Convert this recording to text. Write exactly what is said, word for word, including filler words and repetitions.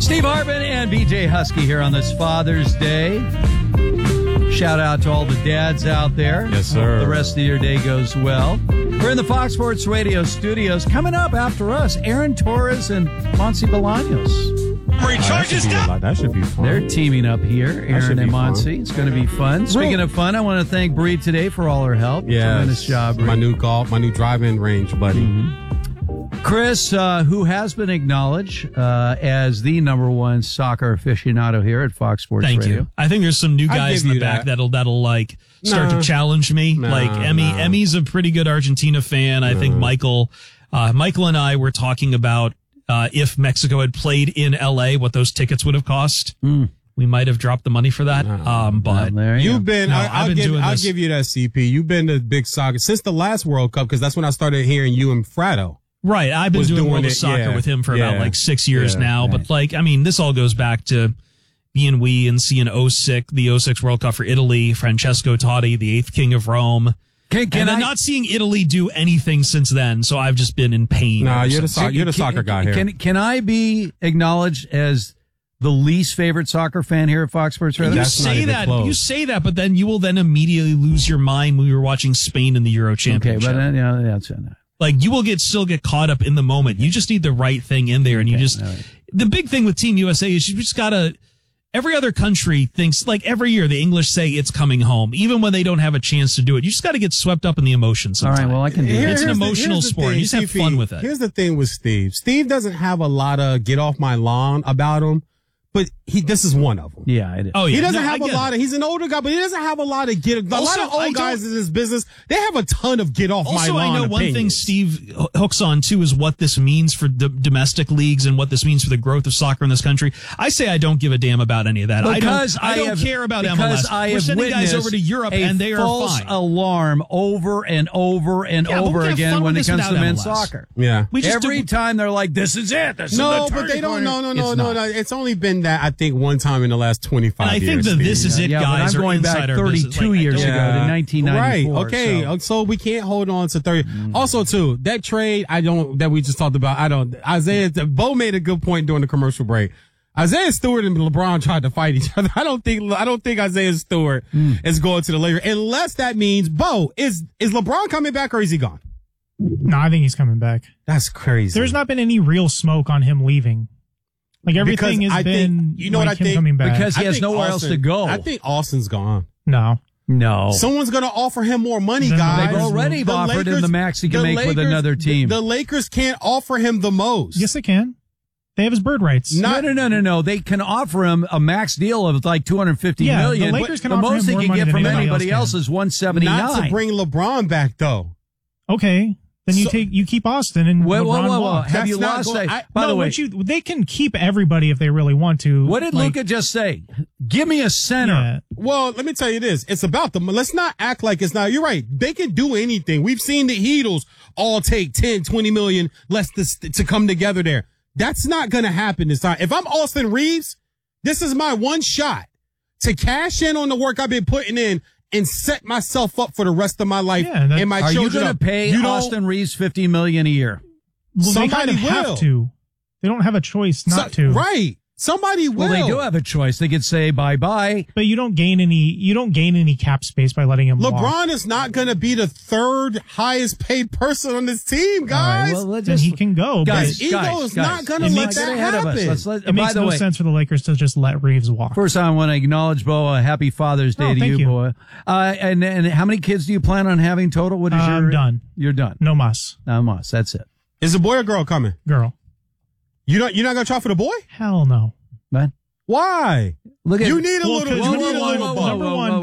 Steve Harbin and B J Husky here on this Father's Day. Shout out to all the dads out there. Yes, sir. Hope the rest of your day goes well. We're in the Fox Sports Radio studios. Coming up after us, Aaron Torres and Monse Bolaños. Recharges uh, down. That should be fun. They're teaming up here, Aaron and Monse. It's going to be fun. Speaking of fun, I want to thank Bree today for all her help. Yeah, tremendous job, Bree. My new golf, my new driving range, buddy. Mm-hmm. Chris, uh, who has been acknowledged uh, as the number one soccer aficionado here at Fox Sports Thank Radio. you. I think there's some new I'll guys give in the you back that. that'll that'll like start Nah. to challenge me. Nah, like Emmy, nah. Emmy's a pretty good Argentina fan. I think Michael, uh, Michael and I were talking about uh, if Mexico had played in L A, what those tickets would have cost. Mm. We might have dropped the money for that. Um, but Well, there you You've go. been, No, I, I've I'll, been give, doing I'll this. give you that, C P. You've been to big soccer since the last World Cup, because that's when I started hearing you and Frado. right, I've been Was doing doing World of it, Soccer yeah, with him for about yeah, like six years yeah, now. But like, I mean, this all goes back to being we and seeing oh six, the oh six World Cup for Italy, Francesco Totti, the eighth king of Rome. Can, can and then I, not seeing Italy do anything since then, so I've just been in pain. Nah, ever you're the since. so- you're the soccer guy here. Can, can I be acknowledged as the least favorite soccer fan here at Fox Sports Radio? You That's not say even that, close. you say that, but then you will then immediately lose your mind when we were watching Spain in the Euro Okay, Championship. but uh, yeah, that's it. Like you will get still get caught up in the moment. You just need the right thing in there, and you Okay, just all right. the big thing with Team U S A is you just gotta. Every other country thinks, like every year, the English say it's coming home, even when they don't have a chance to do it. You just got to get swept up in the emotions. All Sometimes. right, well, I can do Here- that. It's an here's the- emotional here's the sport. thing, You just have C P. fun with it. Here's the thing with Steve. Steve doesn't have a lot of get off my lawn about him, but he this is one of them. Yeah, I did. Oh yeah, He doesn't No, have I a get lot it. of, he's an older guy, but he doesn't have a lot of get, a Also, lot of I old guys don't- in this business. They have a ton of get off my Also, lawn I know one thing opinions. Steve hooks on too is what this means for d- domestic leagues and what this means for the growth of soccer in this country. I say I don't give a damn about any of that. Because I don't, I don't have, care about because M L S. I We're have sending guys witnessed over to Europe a and they are false fine. alarm over and over and Yeah, but we over can have again fun when with it this comes to without men's M L S. soccer. Yeah. We just Every do- time they're like, "This is it." This is No, the but they don't. turning No, no, point. no, It's no, not. no. It's only been that, I think, one time in the last twenty-five And I years. think the this Steve. is it Yeah, but guys I'm are going back inside our business. thirty-two Like, I years don't- ago to nineteen ninety-four. Right. Okay. so- So. we can't hold on to thirty. Also, too, that trade I don't that we just talked about. I don't. Isaiah Bo made a good point during the commercial break. Isaiah Stewart and LeBron tried to fight each other. I don't think I don't think Isaiah Stewart Mm. is going to the Lakers unless that means Bo is is LeBron coming back or is he gone? No, I think he's coming back. That's crazy. There's not been any real smoke on him leaving. Like everything Because has I been think- you know like what I him think? coming back. Because he I has think nowhere else Austin- to go. I think Austin's gone. no. No. Someone's going to offer him more money, Then the guys. They've already The offered him the max he can the make with Lakers- another team. The, the Lakers can't offer him the most. Yes, they can. They have his bird rights. Not- no, no, no, no, no. They can offer him a max deal of like two hundred fifty Yeah, the million. Lakers can the offer most him they more can money get than from anybody anybody else else is one seventy-nine. Not to bring LeBron back, though. Okay. Then you So- take you keep Austin and Whoa, whoa, LeBron whoa, whoa. walks. Have That's you not lost going- sight? I- By no, the way, what you, they can keep everybody if they really want to. what did Like, Luka just say? Give me a center. Yeah. Well, let me tell you this. It's about the, let's not act like it's not, you're right. They can do anything. We've seen the Heatles all take ten, twenty million less to, to come together there. That's not going to happen this time. If I'm Austin Reeves, this is my one shot to cash in on the work I've been putting in and set myself up for the rest of my life Yeah, that- and my Are you children. going to up. pay You don't- Austin Reeves fifty million a year? Well, they Somebody kind of will. have to. They don't have a choice not So- to. Right. Somebody will. Well, they do have a choice. They could say bye bye. But you don't gain any. You don't gain any cap space by letting him walk. LeBron is not going to be the third highest paid person on this team, guys. Well, let's Then just, he can go. guys, but ego guys, is guys, not gonna let's let not get that ahead of us. happen. Let's let, it by makes the no way, sense for the Lakers to just let Reeves walk. first, I want to acknowledge Bo. A happy Father's Day Oh, to thank you, you. boy. Uh, and and how many kids do you plan on having total? What is Uh, your? I'm done. You're done. No muss. No muss. That's it. Is a boy or girl coming? Girl. You not, you're not going to try for the boy? Hell no. Man, Why? look at You need a Well, little, 'cause you number need a one- little bump. number one,